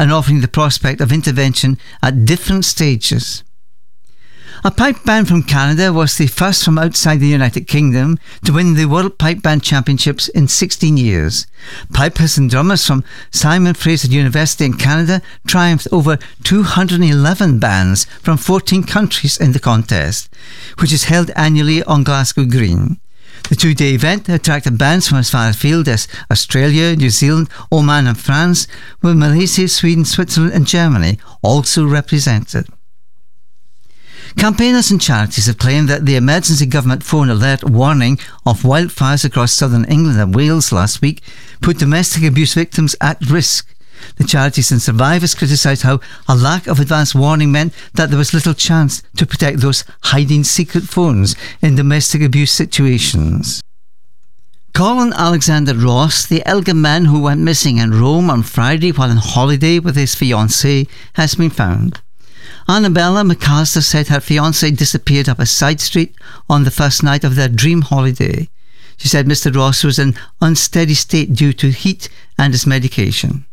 and offering the prospect of intervention at different stages. A pipe band from Canada was the first from outside the United Kingdom to win the World Pipe Band Championships in 16 years. Pipers and drummers from Simon Fraser University in Canada triumphed over 211 bands from 14 countries in the contest, which is held annually on Glasgow Green. The two-day event attracted bands from as far afield as Australia, New Zealand, Oman and France, with Malaysia, Sweden, Switzerland and Germany also represented. Campaigners and charities have claimed that the emergency government phone alert warning of wildfires across southern England and Wales last week put domestic abuse victims at risk. The charities and survivors criticised how a lack of advance warning meant that there was little chance to protect those hiding secret phones in domestic abuse situations. Colin Alexander Ross, the Elgin man who went missing in Rome on Friday while on holiday with his fiancée, has been found. Annabella McAllister said her fiancé disappeared up a side street on the first night of their dream holiday. She said Mr. Ross was in unsteady state due to heat and his medication.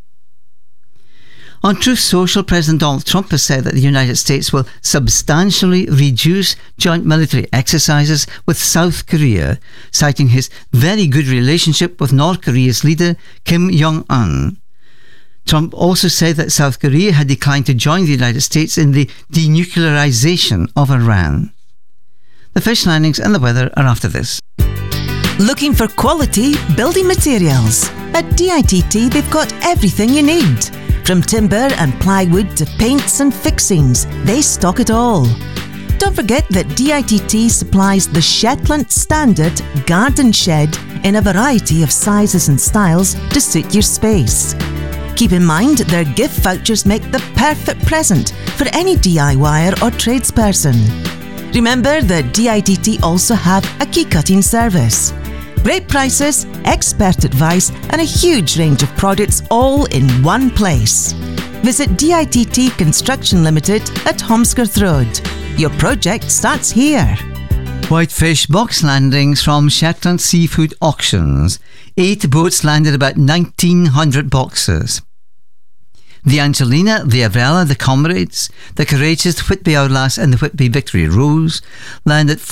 On Truth Social, President Donald Trump has said that the United States will substantially reduce joint military exercises with South Korea, citing his very good relationship with North Korea's leader Kim Jong-un. Trump also said that South Korea had declined to join the United States in the denuclearization of Iran. The fish landings and the weather are after this. Looking for quality building materials? At DITT they've got everything you need. From timber and plywood to paints and fixings, they stock it all. Don't forget that DITT supplies the Shetland Standard Garden Shed in a variety of sizes and styles to suit your space. Keep in mind their gift vouchers make the perfect present for any DIYer or tradesperson. Remember that DITT also have a key cutting service. Great prices, expert advice and a huge range of products all in one place. Visit DITT Construction Limited at Holmesworth Road. Your project starts here. Whitefish box landings from Shetland Seafood Auctions. 8 boats landed about 1,900 boxes. The Angelina, the Avrella, the Comrades, the Courageous, the Whitby Hourglass and the Whitby Victory Rose landed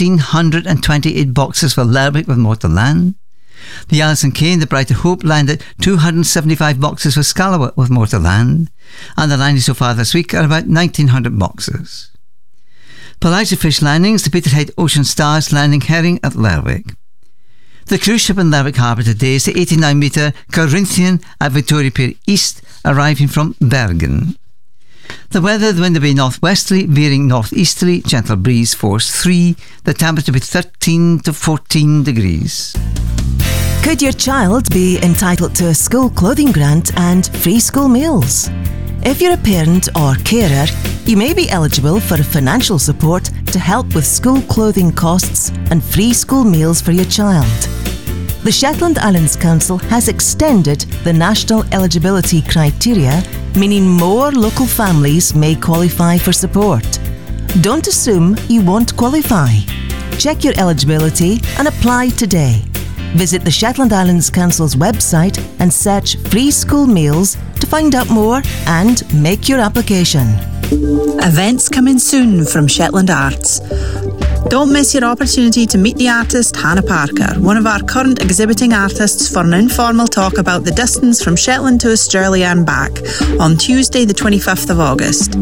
1,428 boxes for Lerwick with more to land. The Alison Kay and the Brighter Hope landed 275 boxes for Scalloway with more to land. And the landings so far this week are about 1,900 boxes. Pelagic fish landings, the Peterhead Ocean Stars landing herring at Lerwick. The cruise ship in Lerwick Harbour today is the 89-metre Corinthian at Victoria Pier East, arriving from Bergen. The weather, the wind will be northwesterly, veering northeasterly, gentle breeze, force 3. The temperature will be 13 to 14 degrees. Could your child be entitled to a school clothing grant and free school meals? If you're a parent or carer, you may be eligible for financial support to help with school clothing costs and free school meals for your child. The Shetland Islands Council has extended the national eligibility criteria, meaning more local families may qualify for support. Don't assume you won't qualify. Check your eligibility and apply today. Visit the Shetland Islands Council's website and search free school meals to find out more and make your application. Events coming soon from Shetland Arts. Don't miss your opportunity to meet the artist Hannah Parker, one of our current exhibiting artists, for an informal talk about the distance from Shetland to Australia and back on Tuesday the 25th of August.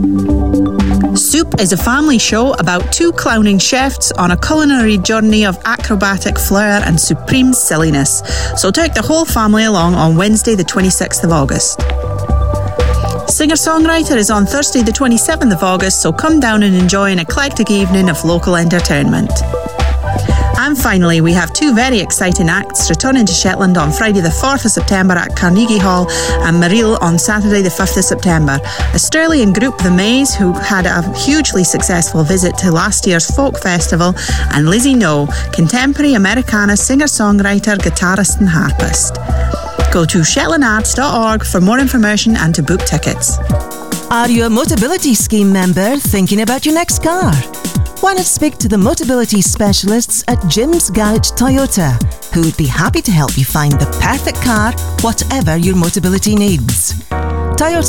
Soup is a family show about 2 clowning chefs on a culinary journey of acrobatic flair and supreme silliness. So take the whole family along on Wednesday the 26th of August. Singer-songwriter is on Thursday the 27th of August, so come down and enjoy an eclectic evening of local entertainment. And finally, we have 2 very exciting acts returning to Shetland on Friday the 4th of September at Carnegie Hall and Mareel on Saturday the 5th of September. Australian group The Maze, who had a hugely successful visit to last year's folk festival, and Lizzie No, contemporary Americana singer-songwriter, guitarist and harpist. Go to shetlandarts.org for more information and to book tickets. Are you a Motability Scheme member thinking about your next car? Why not speak to the Motability specialists at Jim's Garage Toyota, who would be happy to help you find the perfect car, whatever your Motability needs. Toyota